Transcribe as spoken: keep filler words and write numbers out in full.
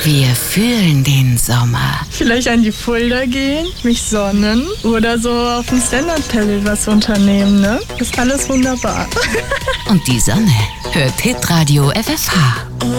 Wir fühlen den Sommer. Vielleicht an die Fulda gehen, mich sonnen oder so auf dem Stand-Up-Paddle was unternehmen, ne? Ist alles wunderbar. Und die Sonne hört Hitradio F F H.